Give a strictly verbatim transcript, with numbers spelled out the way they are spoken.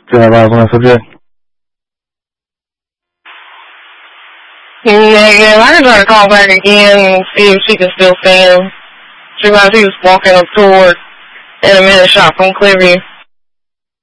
这来吧，buenas noches. Negative. I can try to call back again and see if she can still see him. She, she was walking up toward Intermittent Shop from Clearview.